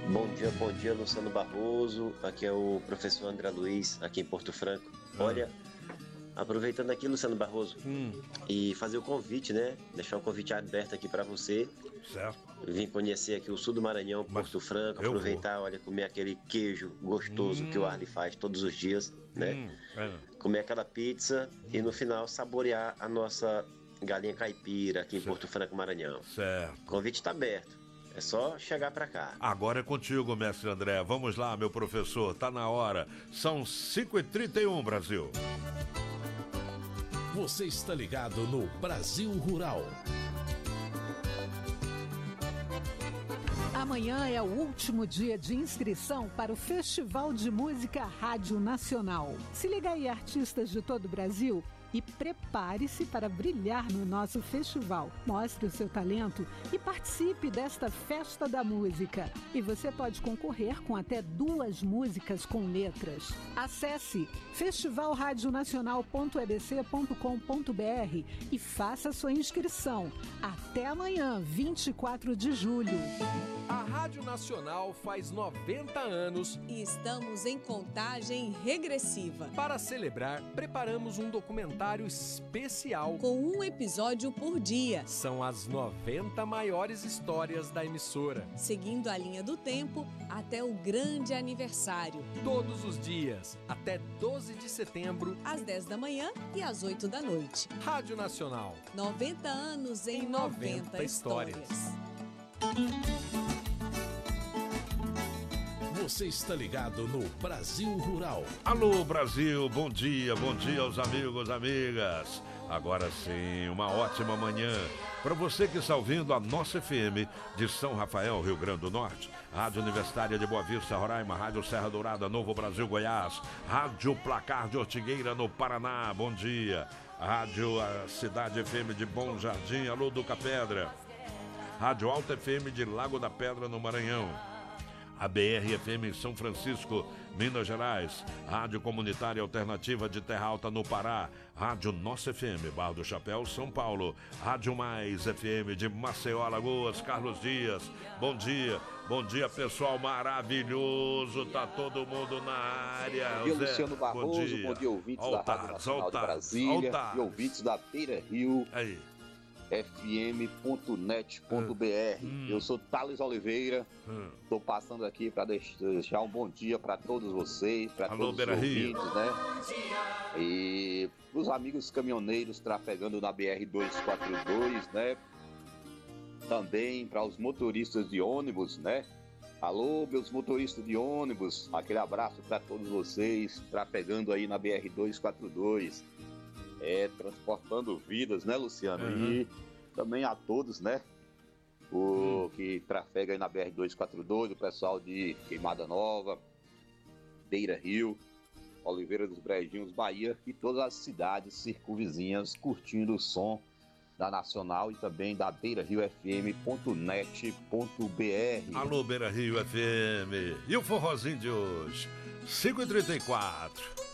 Bom dia, Luciano Barroso. Aqui é o professor André Luiz, aqui em Porto Franco. Olha, aproveitando aqui, Luciano Barroso, e fazer o convite, né? Deixar o convite aberto aqui para você. Certo. Vim conhecer aqui o sul do Maranhão, Porto Franco, aproveitar, olha, comer aquele queijo gostoso que o Arley faz todos os dias, né? Comer aquela pizza e no final saborear a nossa galinha caipira aqui em Porto Franco, Maranhão. Certo. O convite está aberto. É só chegar pra cá. Agora é contigo, mestre André. Vamos lá, meu professor. Tá na hora. São 5h31, Brasil. Você está ligado no Brasil Rural. Amanhã é o último dia de inscrição para o Festival de Música Rádio Nacional. Se liga aí, artistas de todo o Brasil, e prepare-se para brilhar no nosso festival. Mostre o seu talento e participe desta festa da música. E você pode concorrer com até 2 músicas com letras. Acesse festivalradionacional.ebc.com.br e faça sua inscrição. Até amanhã, 24 de julho. A Rádio Nacional faz 90 anos e estamos em contagem regressiva. Para celebrar, preparamos um documentário especial com um episódio por dia. São as 90 maiores histórias da emissora, seguindo a linha do tempo até o grande aniversário. Todos os dias, até 12 de setembro, às 10 da manhã e às 8 da noite. Rádio Nacional. 90 anos em 90 histórias. Você está ligado no Brasil Rural. Alô, Brasil, bom dia aos amigos, amigas. Agora sim, uma ótima manhã. Para você que está ouvindo a nossa FM de São Rafael, Rio Grande do Norte, Rádio Universitária de Boa Vista, Roraima, Rádio Serra Dourada, Novo Brasil, Goiás, Rádio Placar de Ortigueira, no Paraná, bom dia. Rádio a Cidade FM de Bom Jardim, alô, Duca Pedra. Rádio Alta FM de Lago da Pedra, no Maranhão. A BR-FM em São Francisco, Minas Gerais. Rádio Comunitária Alternativa de Terra Alta, no Pará. Rádio Nossa FM, Barra do Chapéu, São Paulo. Rádio Mais FM de Maceió, Alagoas, Carlos Dias. Bom dia, pessoal maravilhoso. Tá todo mundo na área. Bom dia, Luciano Barroso. Bom dia, ouvintes da Rádio Nacional de Brasília e ouvintes da Beira Rio. Aí. fm.net.br. Eu sou Thales Oliveira. Estou passando aqui para deixar um bom dia para todos vocês, para todos os ouvintes, né? E os amigos caminhoneiros trafegando na BR-242, né? Também para os motoristas de ônibus, né? Alô, meus motoristas de ônibus, aquele abraço para todos vocês trafegando aí na BR-242. Transportando vidas, né, Luciano? E também a todos, né? O que trafega aí na BR-242, o pessoal de Queimada Nova, Beira Rio, Oliveira dos Brejinhos, Bahia e todas as cidades circunvizinhas curtindo o som da Nacional e também da beiraRioFM.net.br. Alô, Beira Rio FM. E o forrozinho de hoje? 5h34.